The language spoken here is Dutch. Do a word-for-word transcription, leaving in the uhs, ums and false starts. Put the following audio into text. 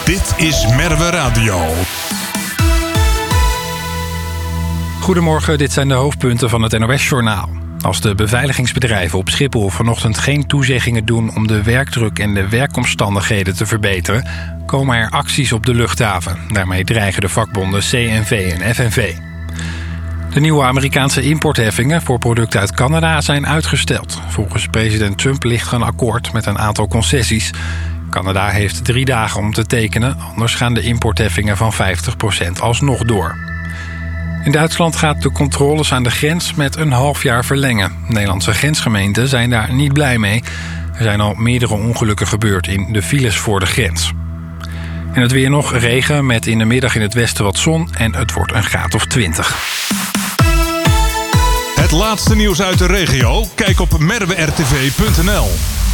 Dit is Merwe Radio. Goedemorgen, dit zijn de hoofdpunten van het N O S-journaal. Als de beveiligingsbedrijven op Schiphol vanochtend geen toezeggingen doen om de werkdruk en de werkomstandigheden te verbeteren, komen er acties op de luchthaven. Daarmee dreigen de vakbonden C N V en F N V. De nieuwe Amerikaanse importheffingen voor producten uit Canada zijn uitgesteld. Volgens president Trump ligt er een akkoord met een aantal concessies. Canada heeft drie dagen om te tekenen, anders gaan de importheffingen van vijftig procent alsnog door. In Duitsland gaat de controles aan de grens met een half jaar verlengen. Nederlandse grensgemeenten zijn daar niet blij mee. Er zijn al meerdere ongelukken gebeurd in de files voor de grens. En het weer nog regen met in de middag in het westen wat zon en het wordt een graad of twintig. Het laatste nieuws uit de regio? Kijk op merwe r t v punt n l.